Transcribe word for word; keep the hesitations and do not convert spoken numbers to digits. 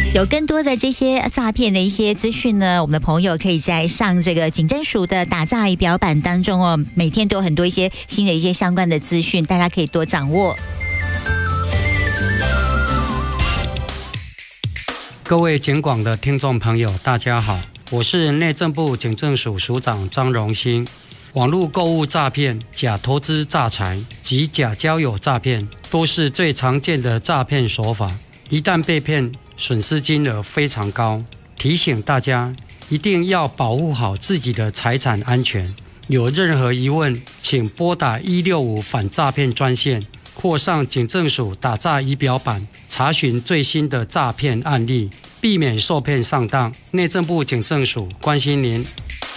有更多的这些诈骗的一些资讯呢，我们的朋友可以在上这个警政署的打诈仪表板当中哦，每天都有很多一些新的一些相关的资讯，大家可以多掌握。 各位警广的听众朋友，大家好，我是内政部警政署署长张荣兴。网络购物诈骗、假投资诈财及假交友诈骗都是最常见的诈骗手法，一旦被骗，损失金额非常高。提醒大家一定要保护好自己的财产安全。有任何疑问，请拨打一六五反诈骗专线，或上警政署打诈仪表板查询最新的诈骗案例，避免受骗上当。内政部警政署关心您。